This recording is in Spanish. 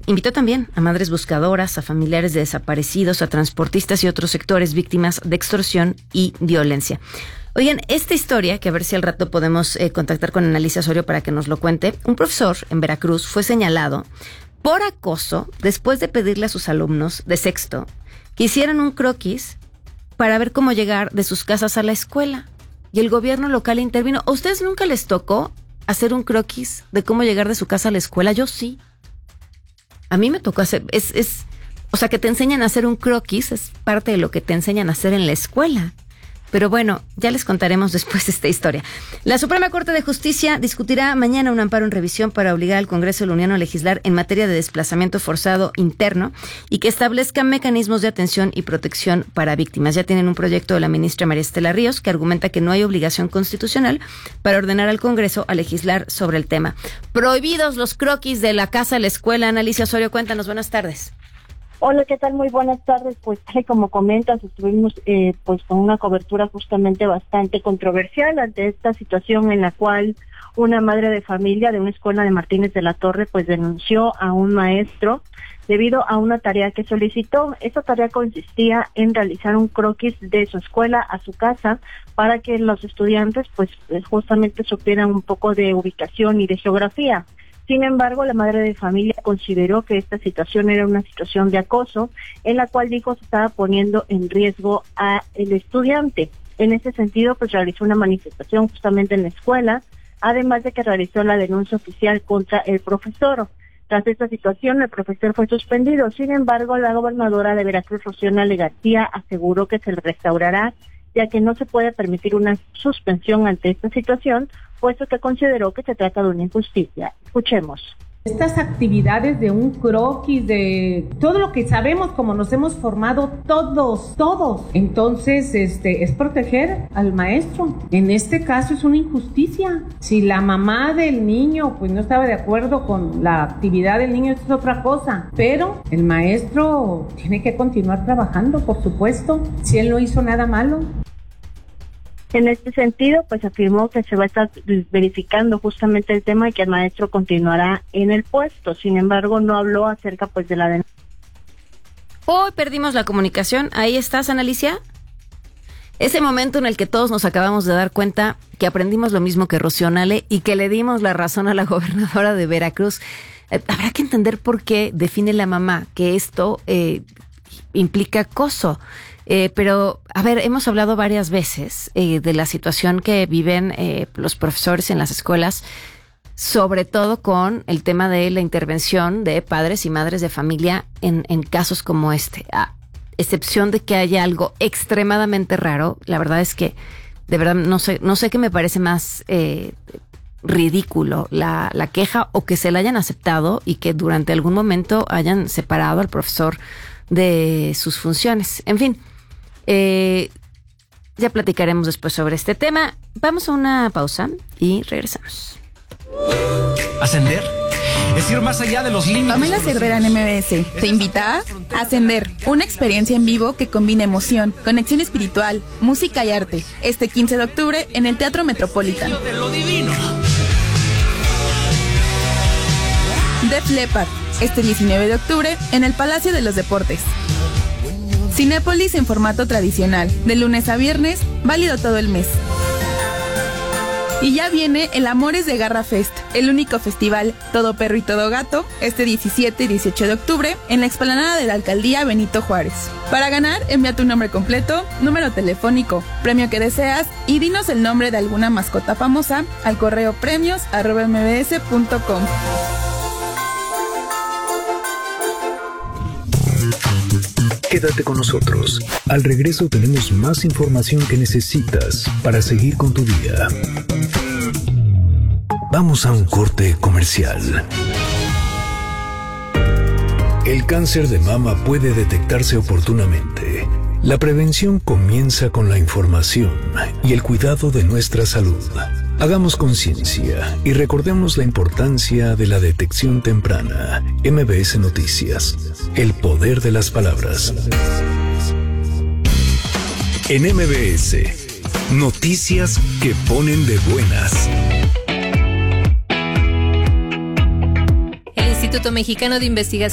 invitó también a madres buscadoras, a familiares de desaparecidos, a transportistas y otros sectores víctimas de extorsión y violencia. Oigan, esta historia, que a ver si al rato podemos contactar con Annalisa Osorio para que nos lo cuente. Un profesor en Veracruz fue señalado por acoso después de pedirle a sus alumnos de sexto que hicieran un croquis para ver cómo llegar de sus casas a la escuela. Y el gobierno local intervino. ¿A ustedes nunca les tocó hacer un croquis de cómo llegar de su casa a la escuela? Yo sí. A mí me tocó hacer... O sea, que te enseñan a hacer un croquis es parte de lo que te enseñan a hacer en la escuela. Pero bueno, ya les contaremos después esta historia. La Suprema Corte de Justicia discutirá mañana un amparo en revisión para obligar al Congreso de la Unión a legislar en materia de desplazamiento forzado interno y que establezca mecanismos de atención y protección para víctimas. Ya tienen un proyecto de la ministra María Estela Ríos que argumenta que no hay obligación constitucional para ordenar al Congreso a legislar sobre el tema. Prohibidos los croquis de la casa a la escuela. Annalisa Osorio, cuéntanos. Buenas tardes. Hola, ¿qué tal? Muy buenas tardes. Pues como comentas, estuvimos pues con una cobertura justamente bastante controversial ante esta situación en la cual una madre de familia de una escuela de Martínez de la Torre pues denunció a un maestro debido a una tarea que solicitó. Esa tarea consistía en realizar un croquis de su escuela a su casa para que los estudiantes pues justamente supieran un poco de ubicación y de geografía. Sin embargo, la madre de familia consideró que esta situación era una situación de acoso, en la cual dijo se estaba poniendo en riesgo a el estudiante. En ese sentido, pues realizó una manifestación justamente en la escuela, además de que realizó la denuncia oficial contra el profesor. Tras esta situación, el profesor fue suspendido. Sin embargo, la gobernadora de Veracruz, Rocío Nale García, aseguró que se le restaurará, ya que no se puede permitir una suspensión ante esta situación, puesto que consideró que se trata de una injusticia. Escuchemos. Estas actividades de un croquis, de todo lo que sabemos, como nos hemos formado todos. Entonces, es proteger al maestro. En este caso es una injusticia. Si la mamá del niño pues no estaba de acuerdo con la actividad del niño, eso es otra cosa. Pero el maestro tiene que continuar trabajando, por supuesto, si él no hizo nada malo. En este sentido, pues afirmó que se va a estar verificando justamente el tema y que el maestro continuará en el puesto. Sin embargo, no habló acerca pues de la denuncia. Hoy perdimos la comunicación. ¿Ahí estás, Annalisa? Ese momento en el que todos nos acabamos de dar cuenta que aprendimos lo mismo que Rocío Nale y que le dimos la razón a la gobernadora de Veracruz. Habrá que entender por qué define la mamá que esto implica acoso. Pero, a ver, hemos hablado varias veces de la situación que viven los profesores en las escuelas, sobre todo con el tema de la intervención de padres y madres de familia en casos como este. A excepción de que haya algo extremadamente raro, la verdad es que, de verdad, no sé qué me parece más ridículo, la queja o que se la hayan aceptado y que durante algún momento hayan separado al profesor de sus funciones. En fin. Ya platicaremos después sobre este tema. Vamos a una pausa y regresamos. Ascender es ir más allá de los límites. Pamela Cervera en MBS te invita a Ascender, una experiencia en vivo que combina emoción, conexión espiritual, música y arte. Este 15 de octubre en el Teatro Metropolitan. Def Leppard, este 19 de octubre en el Palacio de los Deportes. Cinépolis en formato tradicional, de lunes a viernes, válido todo el mes. Y ya viene el Amores de Garra Fest, el único festival todo perro y todo gato, este 17 y 18 de octubre, en la explanada de la Alcaldía Benito Juárez. Para ganar, envía tu nombre completo, número telefónico, premio que deseas y dinos el nombre de alguna mascota famosa al correo premios@mbs.com. Quédate con nosotros. Al regreso tenemos más información que necesitas para seguir con tu día. Vamos a un corte comercial. El cáncer de mama puede detectarse oportunamente. La prevención comienza con la información y el cuidado de nuestra salud. Hagamos conciencia y recordemos la importancia de la detección temprana. MBS Noticias, el poder de las palabras. En MBS, noticias que ponen de buenas. El Instituto Mexicano de Investigación